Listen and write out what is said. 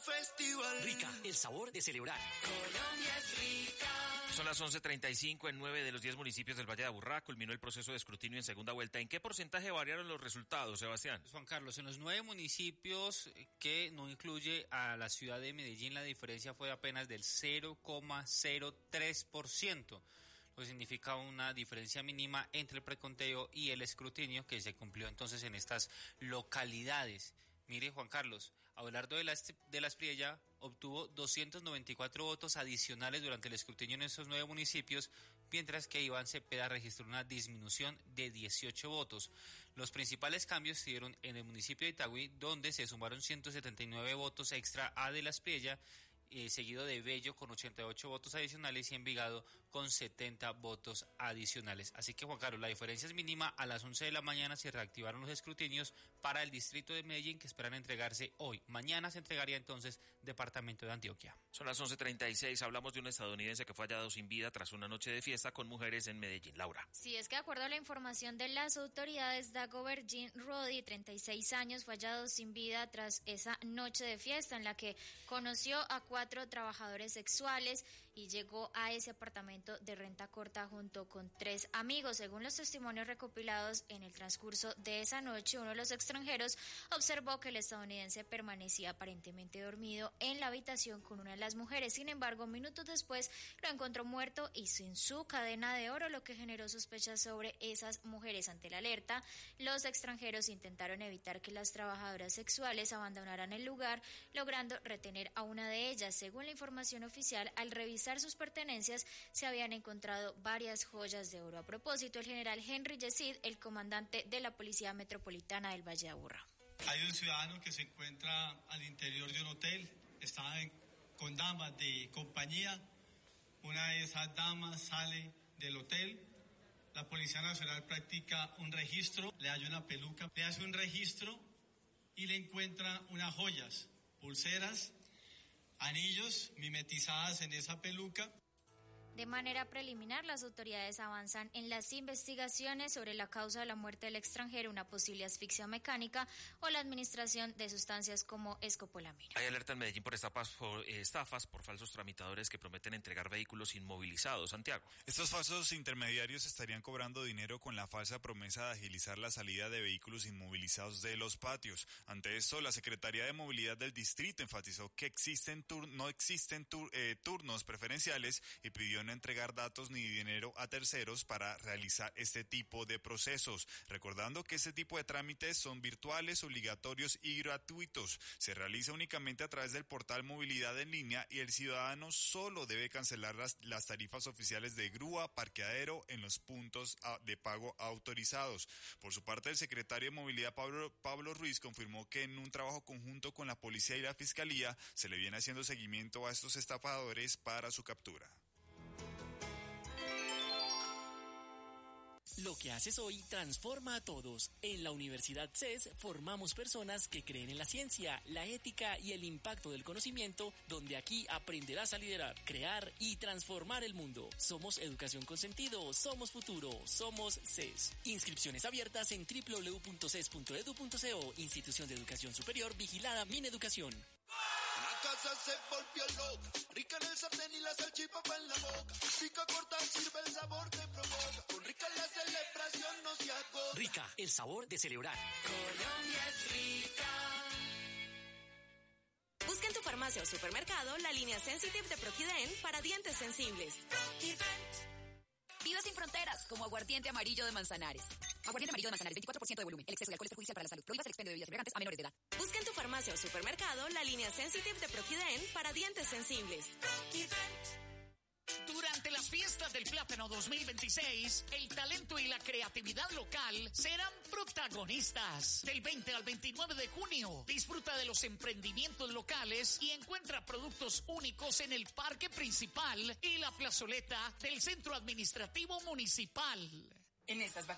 festival. Rica, el sabor de celebrar. Colombia es rica. Son las 11:35. En 9 de los 10 municipios del Valle de Aburrá culminó el proceso de escrutinio en segunda vuelta. ¿En qué porcentaje variaron los resultados, Sebastián? Juan Carlos, en los 9 municipios que no incluye a la ciudad de Medellín, la diferencia fue apenas del 0,03%. Lo que significa una diferencia mínima entre el preconteo y el escrutinio que se cumplió entonces en estas localidades. Mire, Juan Carlos, Abelardo de la Espriella obtuvo 294 votos adicionales durante el escrutinio en esos 9 municipios, mientras que Iván Cepeda registró una disminución de 18 votos. Los principales cambios se dieron en el municipio de Itagüí, donde se sumaron 179 votos extra a de la Espriella, seguido de Bello con 88 votos adicionales y Envigado con 70 votos adicionales. Así que, Juan Carlos, la diferencia es mínima. A las 11 de la mañana se reactivaron los escrutinios para el distrito de Medellín, que esperan entregarse hoy. Mañana se entregaría entonces departamento de Antioquia. Son las 11:36. Hablamos de un estadounidense que fue hallado sin vida tras una noche de fiesta con mujeres en Medellín. Laura. Sí, es que de acuerdo a la información de las autoridades, Dagobert Jean Roddy, 36 años, fue hallado sin vida tras esa noche de fiesta en la que conoció a 4 trabajadores sexuales y llegó a ese apartamento de renta corta junto con 3 amigos. Según los testimonios recopilados en el transcurso de esa noche, uno de los extranjeros observó que el estadounidense permanecía aparentemente dormido en la habitación con una de las mujeres. Sin embargo, minutos después lo encontró muerto y sin su cadena de oro, lo que generó sospechas sobre esas mujeres. Ante la alerta, los extranjeros intentaron evitar que las trabajadoras sexuales abandonaran el lugar, logrando retener a una de ellas. Según la información oficial, al revisar sus pertenencias se habían encontrado varias joyas de oro. A propósito, el general Henry Yesid, el comandante de la Policía Metropolitana del Valle de Aburrá. Hay un ciudadano que se encuentra al interior de un hotel, estaba con damas de compañía. Una de esas damas sale del hotel. La Policía Nacional practica un registro, le halla una peluca, le hace un registro y le encuentra unas joyas, pulseras, anillos mimetizadas en esa peluca. De manera preliminar, las autoridades avanzan en las investigaciones sobre la causa de la muerte del extranjero, una posible asfixia mecánica o la administración de sustancias como escopolamina. Hay alerta en Medellín por estafas por falsos tramitadores que prometen entregar vehículos inmovilizados. Santiago. Estos falsos intermediarios estarían cobrando dinero con la falsa promesa de agilizar la salida de vehículos inmovilizados de los patios. Ante esto, la Secretaría de Movilidad del Distrito enfatizó que no existen turnos preferenciales y pidió no entregar datos ni dinero a terceros para realizar este tipo de procesos, recordando que este tipo de trámites son virtuales, obligatorios y gratuitos. Se realiza únicamente a través del portal Movilidad en Línea y el ciudadano solo debe cancelar las tarifas oficiales de grúa, parqueadero en los puntos de pago autorizados. Por su parte, el secretario de Movilidad Pablo Ruiz confirmó que en un trabajo conjunto con la policía y la fiscalía se le viene haciendo seguimiento a estos estafadores para su captura. Lo que haces hoy transforma a todos. En la Universidad CES formamos personas que creen en la ciencia, la ética y el impacto del conocimiento, donde aquí aprenderás a liderar, crear y transformar el mundo. Somos educación con sentido, somos futuro, somos CES. Inscripciones abiertas en www.ces.edu.co, Institución de Educación Superior vigilada Mineducación. La casa se volvió loca, rica en el sartén y la salchipapa en la boca. Pica corta, sirve el sabor que provoca. Con Rica la celebración no se agota. Rica, el sabor de celebrar. Colombia es rica. Busca en tu farmacia o supermercado la línea Sensitive de Proquiden para dientes sensibles. Viva sin fronteras, como aguardiente amarillo de Manzanares. Aguardiente amarillo de Manzanares, 24% de volumen. El exceso de alcohol es perjudicial para la salud. Prohíbas el expendio de bebidas embriagantes a menores de edad. Busca en tu farmacia o supermercado la línea Sensitive de Proquiden para dientes sensibles. Durante las fiestas del Plátano 2026, el talento y la creatividad local serán protagonistas. Del 20 al 29 de junio, disfruta de los emprendimientos locales y encuentra productos únicos en el parque principal y la plazoleta del Centro Administrativo Municipal. En estas